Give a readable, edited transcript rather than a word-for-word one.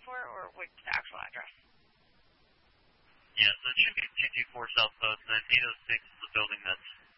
looking for, or what's the actual address? Yeah, so it should be 224 South Post, and 806 is the building that's